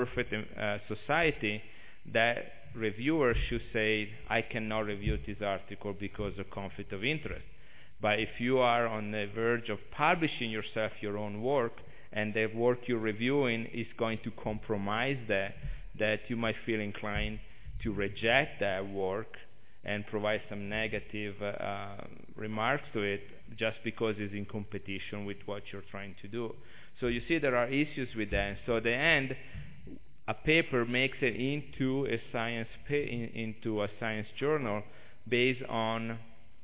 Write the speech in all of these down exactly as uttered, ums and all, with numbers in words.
perfect uh, society, that reviewer should say, I cannot review this article because of conflict of interest. But if you are on the verge of publishing yourself your own work, and the work you're reviewing is going to compromise that, that you might feel inclined to reject that work and provide some negative uh, remarks to it just because it's in competition with what you're trying to do. So you see there are issues with that. And so at the end, a paper makes it into a science pa- in, into a science journal based on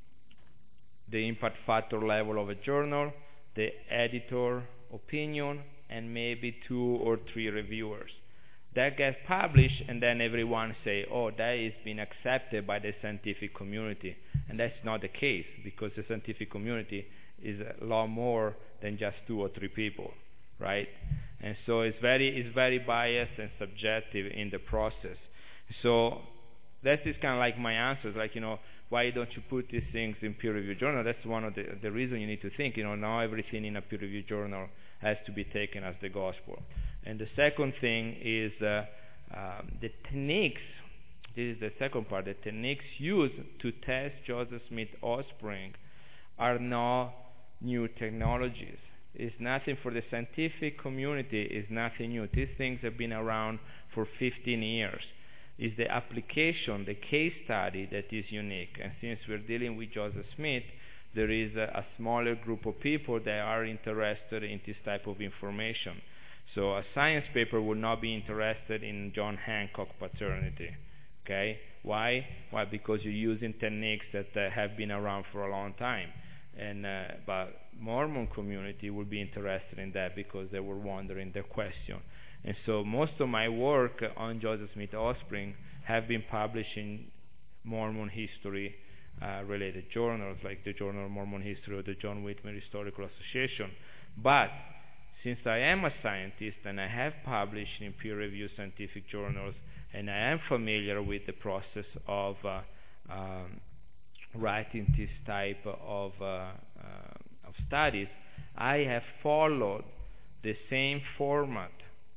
the impact factor level of a journal, the editor opinion, and maybe two or three reviewers. That gets published, and then everyone say, oh, that has been accepted by the scientific community. And that's not the case, because the scientific community is a lot more than just two or three people, right? And so it's very, it's very biased and subjective in the process. So that is kind of like my answers, like, you know, why don't you put these things in peer-reviewed journal? That's one of the, the reasons you need to think, you know, now everything in a peer-reviewed journal has to be taken as the gospel. And the second thing is uh, um, the techniques, this is the second part, the techniques used to test Joseph Smith offspring are not new technologies. It's nothing for the scientific community, it's nothing new. These things have been around for fifteen years. It's the application, the case study that is unique. And since we're dealing with Joseph Smith, there is a, a smaller group of people that are interested in this type of information. So a science paper would not be interested in John Hancock paternity. Okay? Why? Why? Because you're using techniques that uh, have been around for a long time. And uh, but Mormon community would be interested in that because they were wondering the question. And so most of my work on Joseph Smith offspring have been published in Mormon history uh, related journals, like the Journal of Mormon History or the John Whitmer Historical Association. But since I am a scientist and I have published in peer-reviewed scientific journals, and I am familiar with the process of uh, um, writing this type of, uh, uh, of studies, I have followed the same format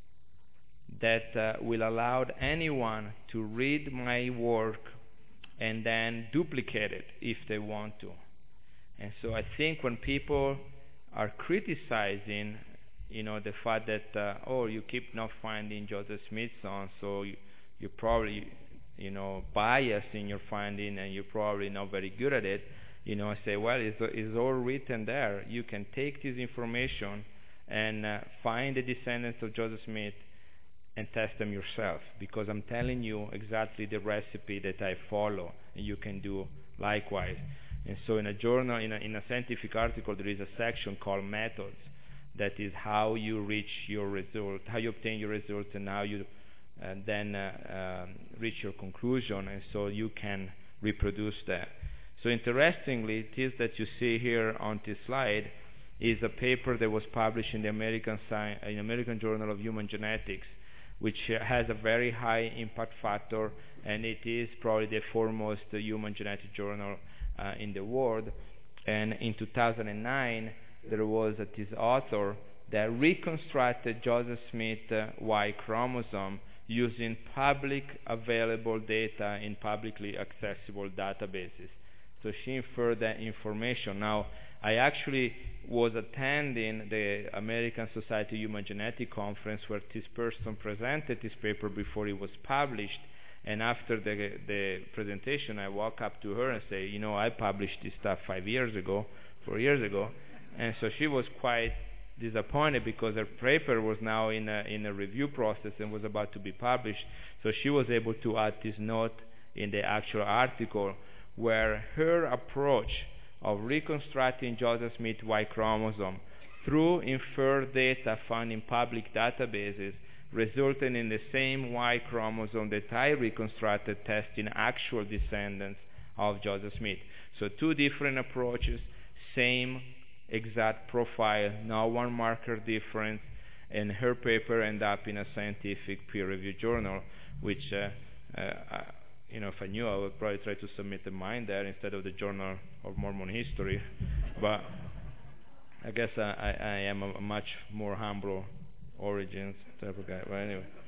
that uh, will allow anyone to read my work and then duplicate it if they want to. And so I think when people are criticizing, you know, the fact that, uh, oh, you keep not finding Joseph Smith songs, so you, you're probably, you know, biased in your finding and you're probably not very good at it, you know, I say, well, it's, it's all written there. You can take this information and uh, find the descendants of Joseph Smith and test them yourself, because I'm telling you exactly the recipe that I follow, and you can do likewise. And so in a journal, in a, in a scientific article, there is a section called methods. That is how you reach your result, how you obtain your results, and how you uh, then uh, um, reach your conclusion, and so you can reproduce that. So interestingly, this that you see here on this slide is a paper that was published in the American, Sci- in American Journal of Human Genetics, which has a very high impact factor, and it is probably the foremost uh, human genetic journal uh, in the world. And in two thousand nine, there was uh, this author that reconstructed Joseph Smith uh, Y chromosome using public available data in publicly accessible databases. So she inferred that information. Now, I actually was attending the American Society of Human Genetics conference where this person presented this paper before it was published. And after the, the presentation, I walk up to her and say, you know, I published this stuff five years ago, four years ago. And so she was quite disappointed because her paper was now in a, in a review process and was about to be published. So she was able to add this note in the actual article where her approach of reconstructing Joseph Smith Y chromosome through inferred data found in public databases resulted in the same Y chromosome that I reconstructed testing actual descendants of Joseph Smith. So two different approaches, same exact profile, not one marker difference, and her paper ended up in a scientific peer-reviewed journal, which uh, uh, you know, if I knew, I would probably try to submit mine there instead of the Journal of Mormon History. But I guess I, I, I am a, a much more humble origins type of guy. But anyway.